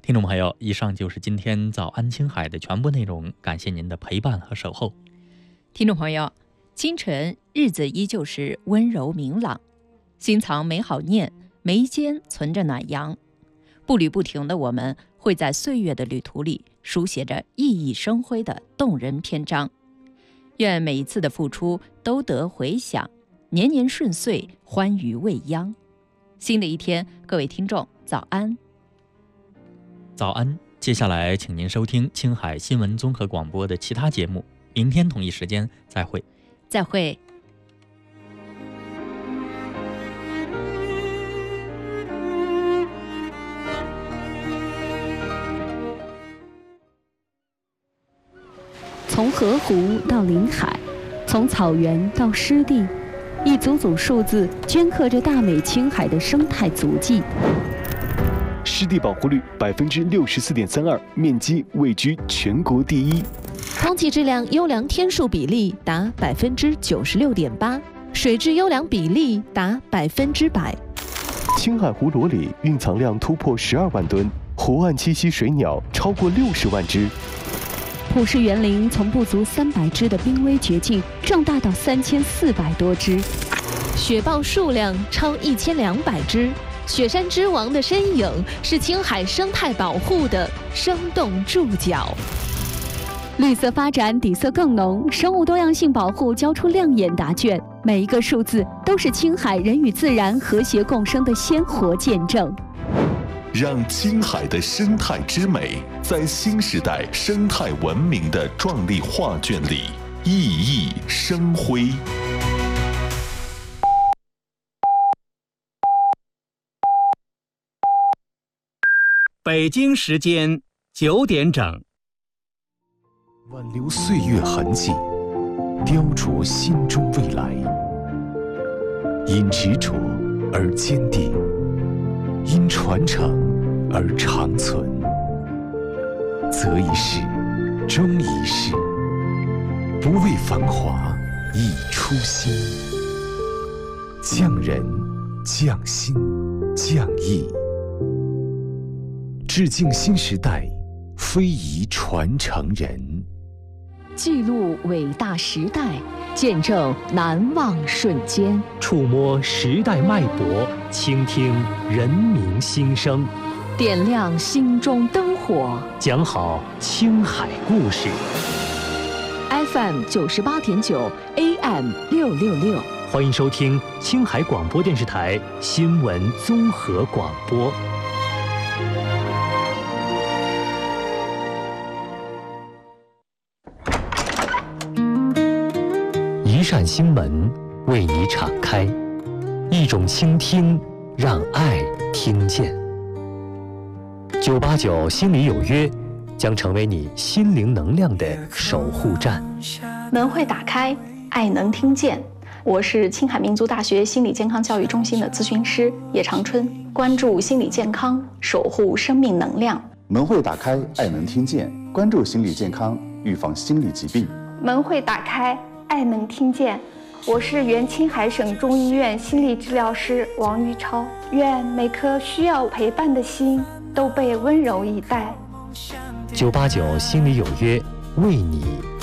听众朋友，以上就是今天早安青海的全部内容，感谢您的陪伴和守候。 听众朋友，清晨日子依旧是温柔明朗，心藏美好念，眉间存着暖阳。步履不停的我们，会在岁月的旅途里书写着熠熠生辉的动人篇章。愿每一次的付出都得回响，年年顺遂，欢愉未央。新的一天，各位听众早安。 早安，接下来请您收听青海新闻综合广播的其他节目，明天同一时间再会。 再会。 从河湖到临海，从草原到湿地，一组组数字镌刻着大美青海的生态足迹。 湿地保护率64.32%，面积位居全国第一。 空气质量优良天数比例达96.8%，水质优良比例达100%。 青海湖裸里蕴藏量突破12万吨，湖岸栖息水鸟超过60万只。 普氏园林从不足300只的濒危绝境壮大到3400多只， 雪豹数量超1200只。雪山之王的身影是青海生态保护的生动注脚。 绿色发展底色更浓，生物多样性保护交出亮眼答卷，每一个数字都是青海人与自然和谐共生的鲜活见证。 让青海的生态之美在新时代生态文明的壮丽画卷里熠熠生辉。 北京时间9点整。 挽留岁月痕迹，雕琢心中未来。因执着而坚定，因传承而长存。择一事，终一事，不为繁华，以初心。匠人，匠心，匠艺。致敬新时代，非遗传承人。 记录伟大时代，见证难忘瞬间， 触摸时代脉搏，倾听人民心声， 点亮心中灯火， 讲好青海故事。 FM 98.9 AM 666， 欢迎收听青海广播电视台新闻综合广播。一扇心门为你敞开，一种倾听让爱听见。989心里有约将成为你心灵能量的守护站。 门会打开，爱能听见。我是青海民族大学心理健康教育中心的咨询师叶长春，关注心理健康，守护生命能量。 门会打开，爱能听见，关注心理健康，预防心理疾病。 门会打开，爱能听见。我是原青海省中医院心理治疗师王玉超，愿每颗需要陪伴的心都被温柔以待。 989心里有约，为你